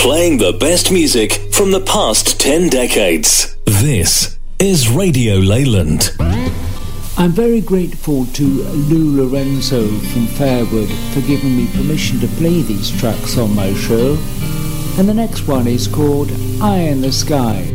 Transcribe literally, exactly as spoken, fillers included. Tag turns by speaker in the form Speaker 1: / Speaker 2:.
Speaker 1: playing the best music from the past ten decades. This is Radio Leyland.
Speaker 2: I'm very grateful to Lou Lorenzo from Fairwood for giving me permission to play these tracks on my show. And the next one is called Eye in the Sky.